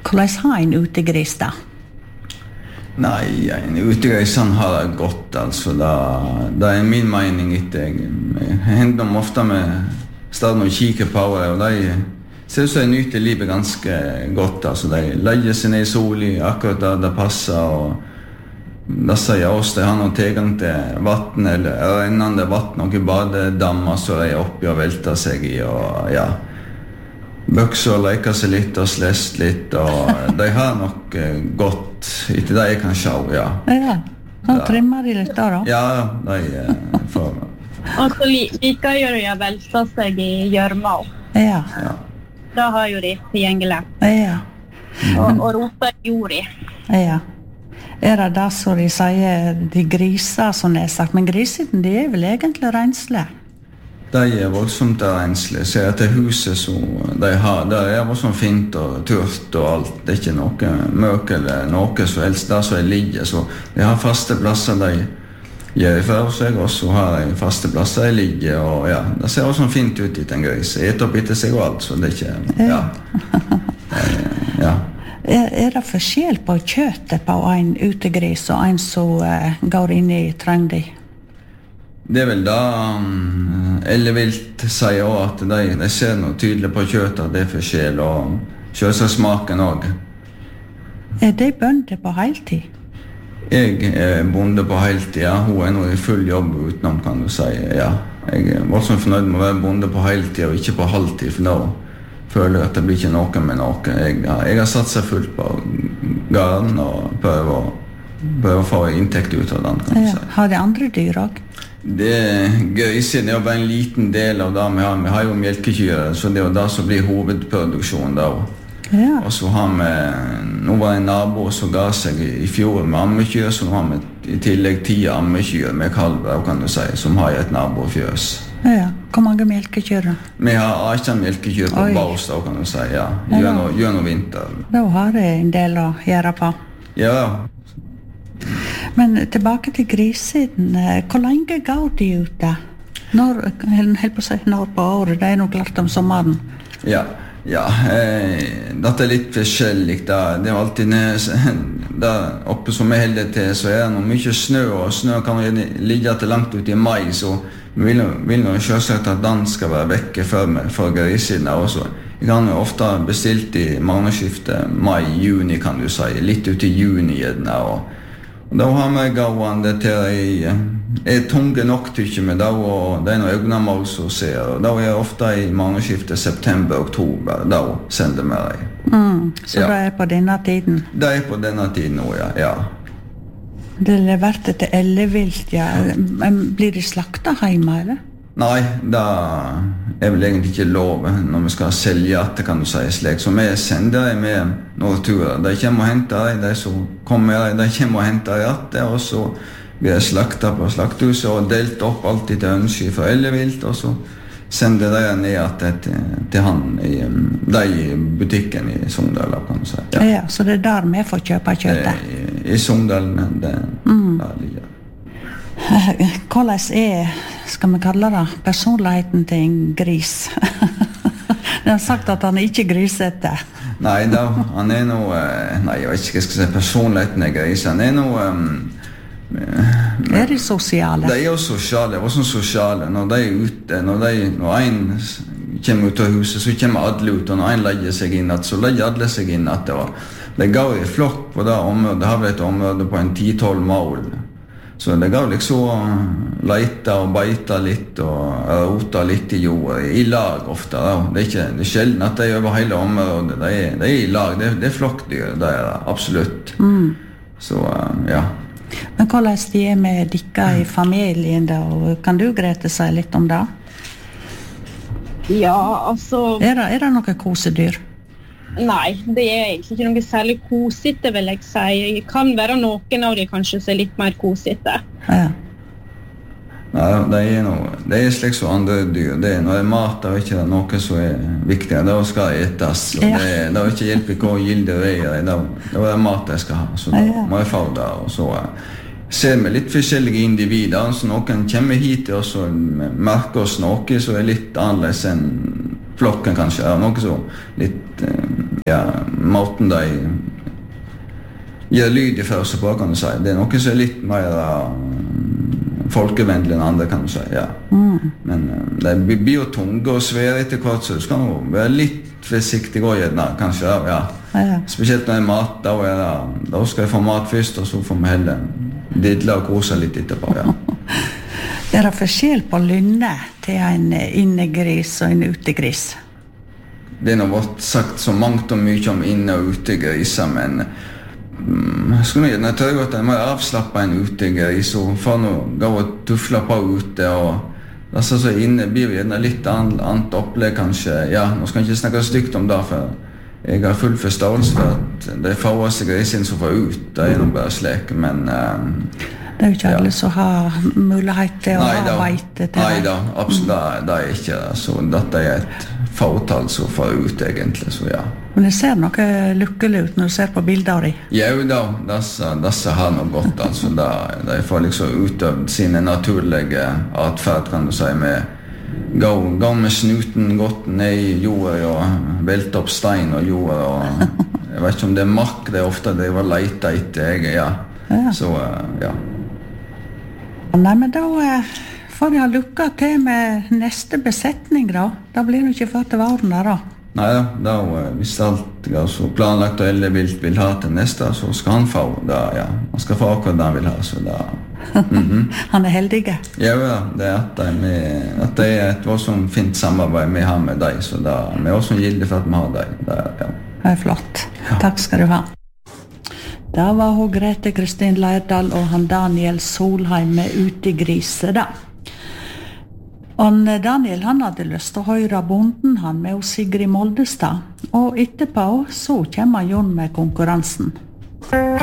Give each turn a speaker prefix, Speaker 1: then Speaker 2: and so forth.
Speaker 1: Hvordan har en utegris da?
Speaker 2: Nei, en utegris han har det godt, altså. Det min mening ikke. Jeg hender dem ofte med stedet og kikker på det, og de ser ut som de nyter livet ganske godt, altså. De legger seg ned i solen, akkurat der det passer, og da sier oss, de har noen tilgang til vatten, eller rennende vatten, og badedammer, så de oppi og velter seg i, og ja, bøkser og leker seg litt og slest litt, og de har nok godt etter det jeg kan se, ja.
Speaker 1: Ja, så trimmer de litt da?
Speaker 2: Ja, de får.
Speaker 3: Og så liker jo de å velte seg i gjørma.
Speaker 1: Ja.
Speaker 3: Da har jo de tilgjengelig.
Speaker 1: Ja.
Speaker 3: Og roter jord i.
Speaker 1: Ja. Det da så de sier de griser, som det sagt, men grisene de vel egentlig renslige?
Speaker 2: De voldsomt renslige. Så at det huset som de har, det voldsomt fint og tørt og alt. Det ikke noe møk eller noe så helst der som ligger. Så de har faste plasser de gjør for seg, og så har de faste plasser de ligger. Og ja, det ser også fint ut i den gris. Et opp etter seg og alt, så det ikke... Ja. Ja.
Speaker 1: Det forskjell på kjøttet på en utegris og en som går inn i trøndi?
Speaker 2: Det vel da Ellevilt sier også at de ser noe tydelig på kjøttet, det forskjell, og kjøttsmaken også.
Speaker 1: De bønder på heltid?
Speaker 2: Jeg bonde på heltid, ja. Hun nå i full jobb utenom, kan du si, ja. Jeg voldsomt fornøyd med å være bonde på heltid og ikke på halvtid, for nå føler jeg at det blir ikke noe med noe. Jeg har satt seg fullt på gården og prøver å få inntekt ut av den, kan du si.
Speaker 1: Har de andre dyr også?
Speaker 2: Grisen jo bare en liten del av det vi har. Vi har jo melkekyr, så det jo det som blir hovedproduksjonen da.
Speaker 1: Ja.
Speaker 2: Og så har vi, nå var det en nabo som ga seg i fjor med ammekyr, så nå har vi i tillegg 10 ammekyr med kalver, kan du si, som har et nabofjøs.
Speaker 1: Ja, hvor mange melkekyr da?
Speaker 2: Vi har 18 melkekyr på baus da, kan du si, ja. Gjennom vinter.
Speaker 1: Da har det en del å gjøre på.
Speaker 2: Ja.
Speaker 1: Men tilbake til grisen, hvor lenge går de ute? Når på året, det nok klart om sommeren.
Speaker 2: Ja, dette litt forskjellig. Det alltid der oppe som vi holder til, så det noe mye snø, og snø kan ligge til langt ut i mai, så vi vil nå selvsagt at den skal være vekke for grisen også. Vi kan jo ofte bestilt i månedsskiftet mai-juni, kan du si, litt ut i juni gjerne, og da har vi gående til tunge nok, tykker vi, da, og det noen øynemål som ser, og da ofte i månedsskiftet september-oktober, da sender vi dem.
Speaker 1: Så det på denne tiden?
Speaker 2: Det på denne tiden nå, ja.
Speaker 1: Det er vært etter ellevilt, ja. Blir de slaktet hjemme, eller?
Speaker 2: Nei, det vel egentlig ikke lov når vi skal selge at det kan du si slik. Så vi sender dem med noen turer. De kommer og henter dem, de som kommer, de kommer og henter dem, og så blir de slaktet på slakthuset og delt opp alltid til ønske for ellevilt, og så sender de ned til han i butikken i Sogndal, kan du si.
Speaker 1: Ja, så det der vi får kjøpe kjøttet?
Speaker 2: I Sogndal, det ligger.
Speaker 1: Hvordan skal vi kalle det, personligheten til en gris? De har sagt at han ikke grisete.
Speaker 2: Nei, han noe... Nei, jeg vet ikke hva jeg skal si. Personligheten er gris. Han noe...
Speaker 1: De sosiale?
Speaker 2: De jo sosiale. Hva som sosiale? Når de ute, når en kommer ut av huset, så kommer alle ut, og når en legger seg inn, så legger alle seg inn. Det går i flokk på det området. Det har vært et område på en 10-12 mål. Så det går liksom leite og beite litt og rota litt i jord, i lag ofte. Det er sjelden at de over hele området, de i lag, det er flokkdyr, det er det, absolutt. Så, ja.
Speaker 1: Men hvordan de med dere i familien da, og kan du Grete si litt om det?
Speaker 3: Ja, altså...
Speaker 1: Er det noen kosedyr?
Speaker 3: Nei, det er egentlig ikke noe særlig kosete, vil jeg si. Det kan være noen av de kanskje som er litt mer kosete.
Speaker 1: Ja.
Speaker 2: Nei, det er slik som andre dyr. Når det er mat, det er ikke noe som er viktig. Det skal etes. Det er ikke hjelp i hva gilde det er. Det er mat jeg skal ha, så da må jeg få det. Og så ser vi litt forskjellige individer. Så noen kommer hit og så merker oss noe som er litt annerledes enn flokken kanskje. Noe så litt Ja, måten de gjør lyd i første på, kan du si. Det noe som litt mer folkevennlig enn andre, kan du si, ja. Men de blir jo tunge og svære etter hvert, så du skal nå være litt forsiktig også gjerne, kanskje, ja. Spesielt når det mat, da skal jeg få mat først, og så får vi heller didle og kose litt etterpå, ja.
Speaker 1: Det forskjell på lynne til en innegris og en utegris?
Speaker 2: Det har vært sagt så mangt og mye om inne- og utegriser, men jeg tror at jeg må avslappe en utegris og få noe gå og tufle på ute, og så inne blir vi gjerne litt annet opplegg kanskje. Ja, nå skal jeg ikke snakke stygt om det, for jeg har full forståelse for at de fåeste grisene som får ut, det noe bare slik, men
Speaker 1: det jo ikke alle som har mulighet til å ha veite til det.
Speaker 2: Nei da, absolutt, det ikke det. Så dette et fåtall som får ut egentlig, så ja.
Speaker 1: Men det ser noe lykkelig ut når du ser på bilder av dem.
Speaker 2: Ja, da, disse har noe godt, altså. De får liksom utøvd sine naturlige atferd, kan du si, med gå med snuten godt ned i jorda og velte opp stein og jorda, og jeg vet ikke om det mark det ofte det var leita etter, ja. Så, ja.
Speaker 1: Nei, men da får jeg ha lykka til med neste besetning, da. Da blir det ikke før til våren da.
Speaker 2: Nei da, hvis alt er så planlagt og alle vil ha til neste, så skal han få det, ja. Han skal få akkurat det han vil ha, så da...
Speaker 1: Han heldig?
Speaker 2: Ja, det at det et voldsomt fint samarbeid vi har med deg, så da vi også gilder for at vi har deg.
Speaker 1: Det flott. Ja. Takk skal du ha. Da var hun Grete Kristin Leirdal og han Daniel Solheim med Utegrise da. Og Daniel han hadde lyst til å høre bonden han med Sigrid Moldestad, og etterpå så kommer Jon med konkurransen.